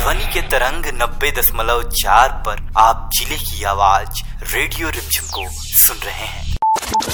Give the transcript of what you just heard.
ध्वनि के तरंग 90.4 पर आप जिले की आवाज रेडियो रिमझिम को सुन रहे हैं।